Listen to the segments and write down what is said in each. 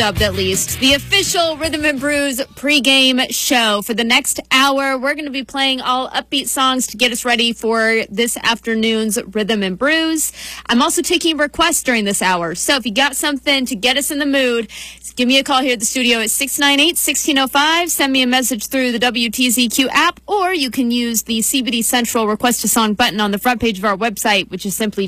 dubbed at least, the official Rhythm and Brews pregame show. For the next hour, we're going to be playing all upbeat songs to get us ready for this afternoon's Rhythm and Brews. I'm also taking requests during this hour, so if you got something to get us in the mood, give me a call here at the studio at 698-1605. Send me a message through the WTZQ app, or you can use the CBD Central Request a Song button on the front page of our website, which is simply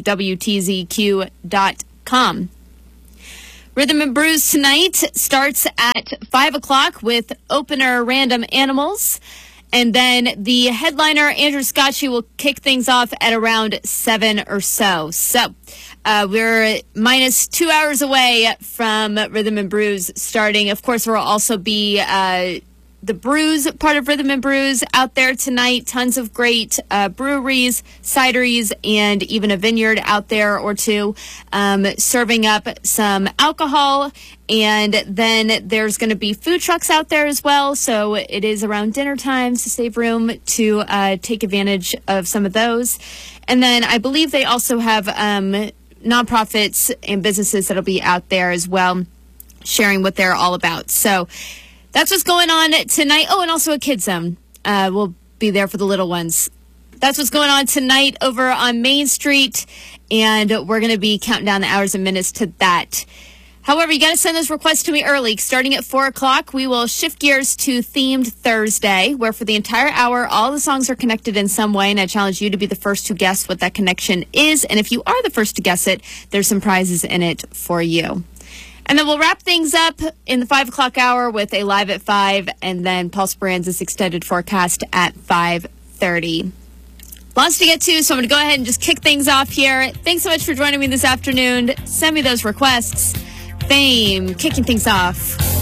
WTZQ.com. Rhythm and Brews tonight starts at 5 o'clock with opener Random Animals. And then the headliner, Andrew Scotchy, will kick things off at around 7 or so. So we're minus 2 hours away from Rhythm and Brews starting. Of course, there will also be the brews part of Rhythm and Brews out there tonight. Tons of great breweries, cideries, and even a vineyard out there or two serving up some alcohol. And then there's going to be food trucks out there as well. So it is around dinner time to save room to take advantage of some of those. And then I believe they also have nonprofits and businesses that'll be out there as well, sharing what they're all about. So that's what's going on tonight. Oh, and also a kids zone. We'll be there for the little ones. That's what's going on tonight over on Main Street, and we're going to be counting down the hours and minutes to that. However, you got to send those requests to me early. Starting at 4 o'clock, we will shift gears to Themed Thursday, where for the entire hour, all the songs are connected in some way, and I challenge you to be the first to guess what that connection is. And if you are the first to guess it, there's some prizes in it for you. And then we'll wrap things up in the 5 o'clock hour with a Live at 5, and then Paul Speranza's extended forecast at 5:30. Lots to get to, so I'm going to go ahead and just kick things off here. Thanks so much for joining me this afternoon. Send me those requests. Fame, kicking things off.